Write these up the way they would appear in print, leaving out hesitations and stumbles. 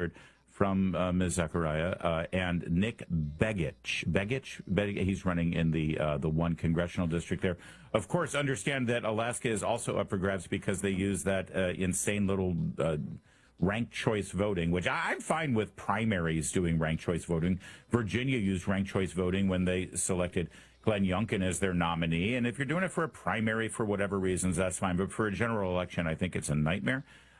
from Ms. Zachariah, and Nick Begich, he's running in the 1 congressional district there. Of course, understand that Alaska is also up for grabs because they use that insane little ranked choice voting, which I'm fine with primaries doing ranked choice voting. Virginia used ranked choice voting when they selected Glenn Youngkin as their nominee. And if you're doing it for a primary for whatever reasons, that's fine. But for a general election, I think it's a nightmare.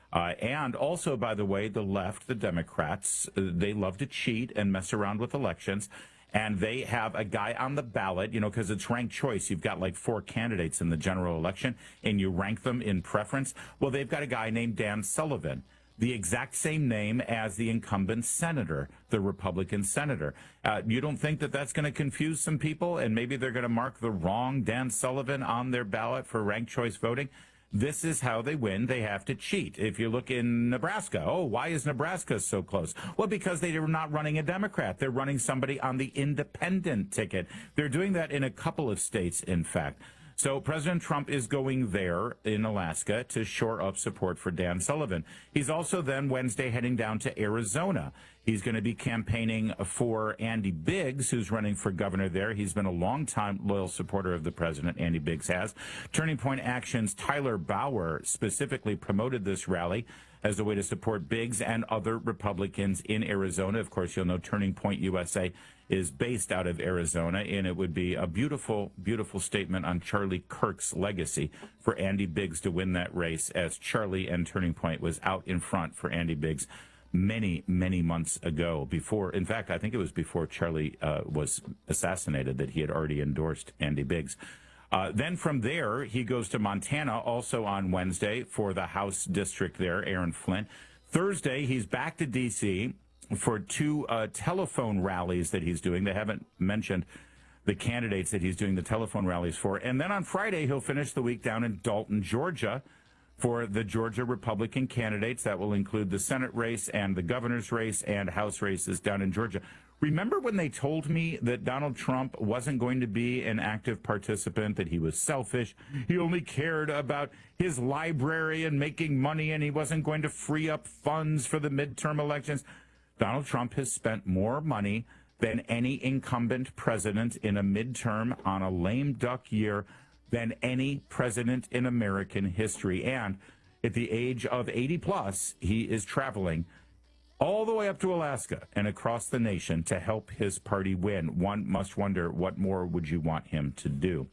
And also, by the way, the left, the Democrats, they love to cheat and mess around with elections. And they have a guy on the ballot, because it's ranked choice. You've got like 4 candidates in the general election, and you rank them in preference. Well, they've got a guy named Dan Sullivan, the exact same name as the incumbent senator, the Republican senator. You don't think that that's going to confuse some people, and maybe they're going to mark the wrong Dan Sullivan on their ballot for ranked choice voting? This is how they win. They have to cheat. If you look in Nebraska, why is Nebraska so close? Well, because they are not running a Democrat. They're running somebody on the independent ticket. They're doing that in a couple of states, in fact. So President Trump is going there in Alaska to shore up support for Dan Sullivan. He's also then Wednesday heading down to Arizona. He's going to be campaigning for Andy Biggs, who's running for governor there. He's been a longtime loyal supporter of the president, Andy Biggs has. Turning Point Action's Tyler Bauer specifically promoted this rally as a way to support Biggs and other Republicans in Arizona. Of course, you'll know Turning Point USA is based out of Arizona, and it would be a beautiful, beautiful statement on Charlie Kirk's legacy for Andy Biggs to win that race, as Charlie and Turning Point was out in front for Andy Biggs many, many months ago. In fact, I think it was before Charlie was assassinated that he had already endorsed Andy Biggs. Then from there, he goes to Montana, also on Wednesday, for the House district there, Aaron Flint. Thursday, he's back to D.C. for 2 telephone rallies that he's doing. They haven't mentioned the candidates that he's doing the telephone rallies for. And then on Friday, he'll finish the week down in Dalton, Georgia, for the Georgia Republican candidates. That will include the Senate race and the governor's race and House races down in Georgia. Remember when they told me that Donald Trump wasn't going to be an active participant, that he was selfish, he only cared about his library and making money, and he wasn't going to free up funds for the midterm elections? Donald Trump has spent more money than any incumbent president in a midterm on a lame duck year than any president in American history. And at the age of 80 plus, he is traveling all the way up to Alaska and across the nation to help his party win. One must wonder, what more would you want him to do?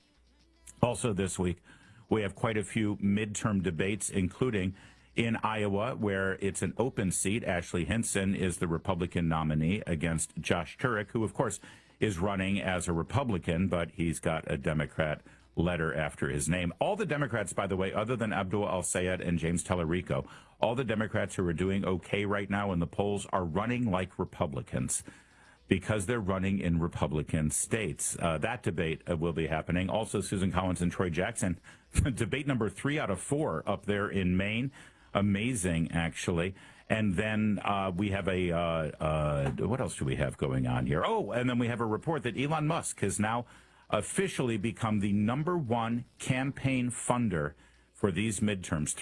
Also this week, we have quite a few midterm debates, including in Iowa, where it's an open seat. Ashley Hinson is the Republican nominee against Josh Turek, who, of course, is running as a Republican, but he's got a Democrat letter after his name. All the Democrats, by the way, other than Abdul El-Sayed and James Tallarico, all the Democrats who are doing okay right now in the polls are running like Republicans because they're running in Republican states. That debate will be happening. Also, Susan Collins and Troy Jackson, debate number 3 out of 4 up there in Maine. Amazing, actually. And then we have what else do we have going on here? And then we have a report that Elon Musk has now officially become the #1 campaign funder for these midterms.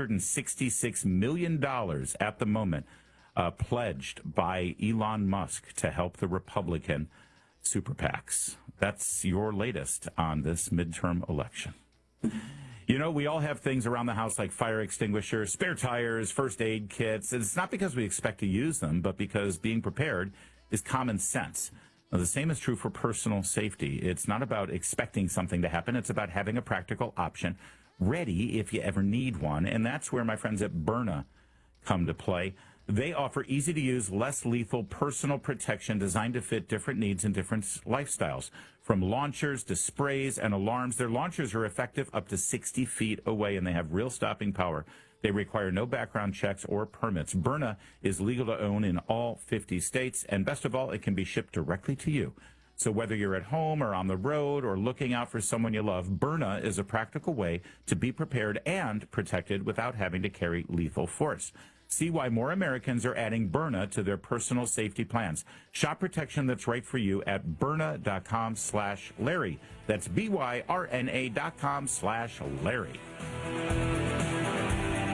$366 million at the moment pledged by Elon Musk to help the Republican super PACs. That's your latest on this midterm election. You know, we all have things around the house like fire extinguishers, spare tires, first aid kits. It's not because we expect to use them, but because being prepared is common sense. Now, the same is true for personal safety. It's not about expecting something to happen. It's about having a practical option ready if you ever need one. And that's where my friends at Byrna come to play. They offer easy-to-use, less lethal personal protection designed to fit different needs and different lifestyles. From launchers to sprays and alarms, their launchers are effective up to 60 feet away, and they have real stopping power. They require no background checks or permits. Byrna is legal to own in all 50 states, and best of all, it can be shipped directly to you. So whether you're at home or on the road or looking out for someone you love, Byrna is a practical way to be prepared and protected without having to carry lethal force. See why more Americans are adding Byrna to their personal safety plans. Shop protection that's right for you at Byrna.com/Larry. That's BYRNA.com/Larry.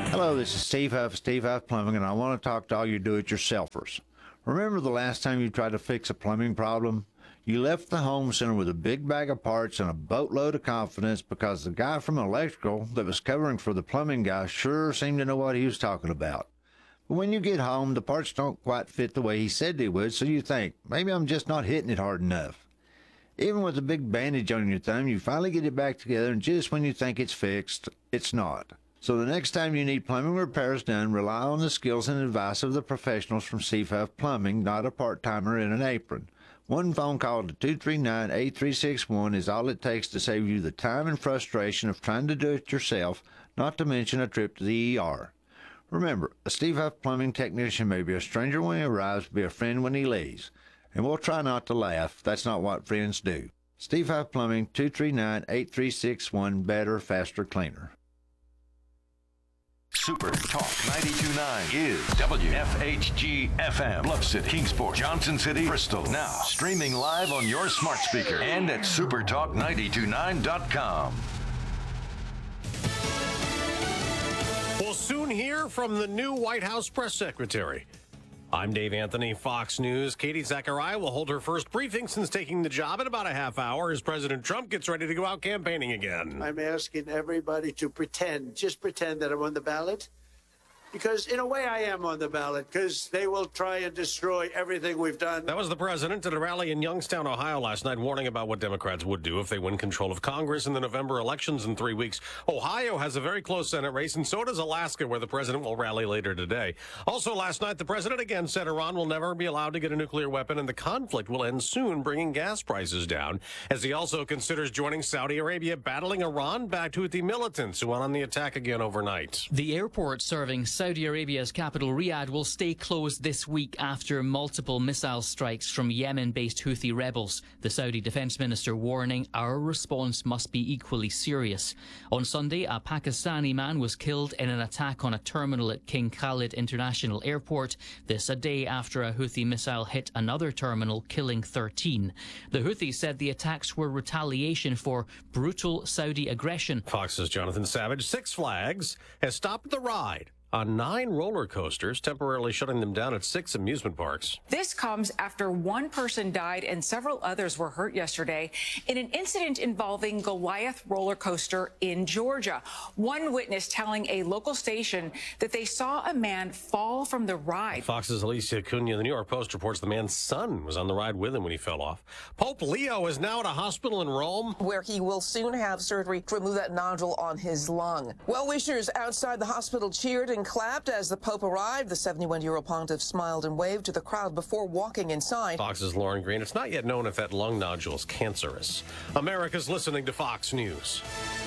Hello, this is Steve Huff, Steve Huff Plumbing, and I want to talk to all you do-it-yourselfers. Remember the last time you tried to fix a plumbing problem? You left the home center with a big bag of parts and a boatload of confidence because the guy from electrical that was covering for the plumbing guy sure seemed to know what he was talking about. But when you get home, the parts don't quite fit the way he said they would, so you think, maybe I'm just not hitting it hard enough. Even with a big bandage on your thumb, you finally get it back together, and just when you think it's fixed, it's not. So the next time you need plumbing repairs done, rely on the skills and advice of the professionals from Steve Huff Plumbing, not a part-timer in an apron. One phone call to 239-8361 is all it takes to save you the time and frustration of trying to do it yourself, not to mention a trip to the ER. Remember, a Steve Huff Plumbing technician may be a stranger when he arrives, but be a friend when he leaves. And we'll try not to laugh. That's not what friends do. Steve Huff Plumbing, 239-8361, better, faster, cleaner. Super Talk 92.9 is WFHG FM, Bluff City, Kingsport, Johnson City, Bristol. Now, streaming live on your smart speaker and at supertalk929.com. We'll soon hear from the new White House press secretary. I'm Dave Anthony, Fox News. Katie Zachariah will hold her first briefing since taking the job in about a half hour as President Trump gets ready to go out campaigning again. I'm asking everybody to just pretend that I'm on the ballot. Because in a way I am on the ballot, because they will try and destroy everything we've done. That was the president at a rally in Youngstown, Ohio last night, warning about what Democrats would do if they win control of Congress in the November elections in 3 weeks. Ohio has a very close Senate race, and so does Alaska, where the president will rally later today. Also last night, the president again said Iran will never be allowed to get a nuclear weapon, and the conflict will end soon, bringing gas prices down, as he also considers joining Saudi Arabia, battling Iran-backed Houthi militants who went on the attack again overnight. The airport serving Saudi Arabia's capital Riyadh will stay closed this week after multiple missile strikes from Yemen-based Houthi rebels. The Saudi defense minister warning our response must be equally serious. On Sunday, a Pakistani man was killed in an attack on a terminal at King Khalid International Airport. This a day after a Houthi missile hit another terminal, killing 13. The Houthis said the attacks were retaliation for brutal Saudi aggression. Fox's Jonathan Savage. Six Flags has stopped the ride on 9 roller coasters, temporarily shutting them down at 6 amusement parks. This comes after one person died and several others were hurt yesterday in an incident involving Goliath roller coaster in Georgia. One witness telling a local station that they saw a man fall from the ride. Fox's Alicia Cunha. The New York Post reports the man's son was on the ride with him when he fell off. Pope Leo is now at a hospital in Rome, where he will soon have surgery to remove that nodule on his lung. Well-wishers outside the hospital cheered and clapped as the Pope arrived. The 71-year-old pontiff smiled and waved to the crowd before walking inside. Fox's Lauren Green. It's not yet known if that lung nodule is cancerous. America's listening to Fox News.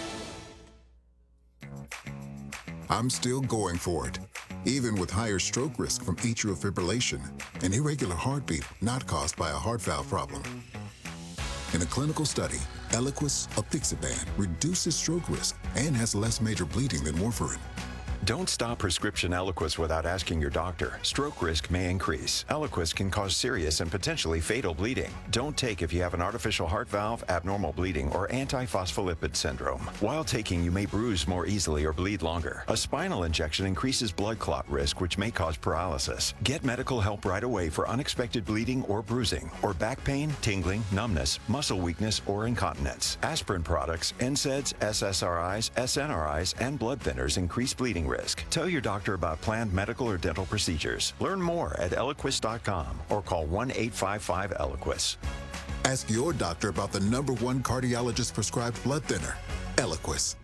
I'm still going for it, even with higher stroke risk from atrial fibrillation, an irregular heartbeat not caused by a heart valve problem. In a clinical study, Eliquis apixaban reduces stroke risk and has less major bleeding than warfarin. Don't stop prescription Eliquis without asking your doctor. Stroke risk may increase. Eliquis can cause serious and potentially fatal bleeding. Don't take if you have an artificial heart valve, abnormal bleeding, or antiphospholipid syndrome. While taking, you may bruise more easily or bleed longer. A spinal injection increases blood clot risk, which may cause paralysis. Get medical help right away for unexpected bleeding or bruising, or back pain, tingling, numbness, muscle weakness, or incontinence. Aspirin products, NSAIDs, SSRIs, SNRIs, and blood thinners increase bleeding risk. Tell your doctor about planned medical or dental procedures. Learn more at Eliquis.com or call 1-855-ELIQUIS. Ask your doctor about the #1 cardiologist prescribed blood thinner, Eliquis.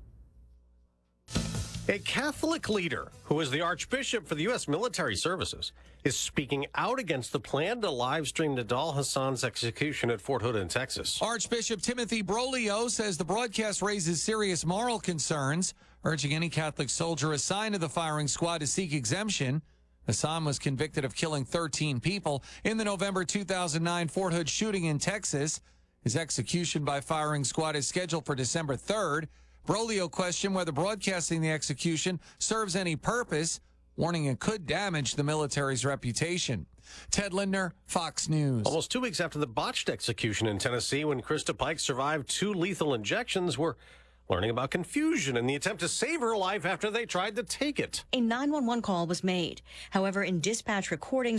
A Catholic leader who is the Archbishop for the U.S. Military Services is speaking out against the plan to live-stream Nidal Hassan's execution at Fort Hood in Texas. Archbishop Timothy Broglio says the broadcast raises serious moral concerns, urging any Catholic soldier assigned to the firing squad to seek exemption. Hassan was convicted of killing 13 people in the November 2009 Fort Hood shooting in Texas. His execution by firing squad is scheduled for December 3rd. Broglio questioned whether broadcasting the execution serves any purpose, warning it could damage the military's reputation. Ted Lindner, Fox News. Almost 2 weeks after the botched execution in Tennessee, when Krista Pike survived 2 lethal injections, we're learning about confusion in the attempt to save her life after they tried to take it. A 911 call was made. However, in dispatch recordings,